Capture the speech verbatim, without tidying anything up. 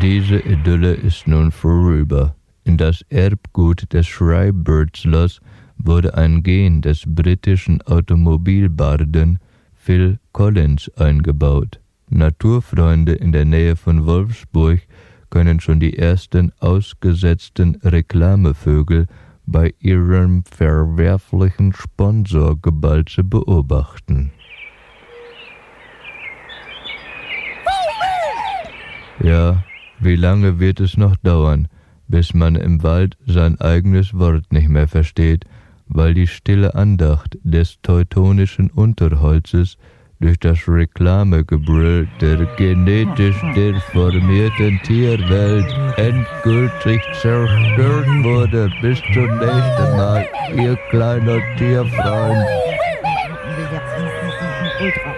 Diese Idylle ist nun vorüber. In das Erbgut des Schreibertzlers wurde ein Gen des britischen Automobilbarden Phil Collins eingebaut. Naturfreunde in der Nähe von Wolfsburg können schon die ersten ausgesetzten Reklamevögel bei ihrem verwerflichen Sponsorgebalze beobachten. Ja, wie lange wird es noch dauern, bis man im Wald sein eigenes Wort nicht mehr versteht, weil die stille Andacht des teutonischen Unterholzes durch das Reklamegebrüll der genetisch deformierten Tierwelt endgültig zerstört wurde. Bis zum nächsten Mal, ihr kleiner Tierfreund.